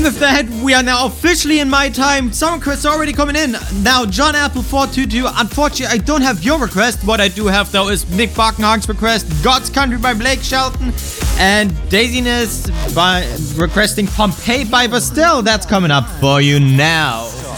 And with that, we are now officially in my time. Some requests are already coming in. Now, John Apple 422. Unfortunately, I don't have your request. What I do have, though, is Nick Barkenhagen's request, God's Country by Blake Shelton, and Daisiness by requesting Pompeii by Bastille. That's coming up for you now.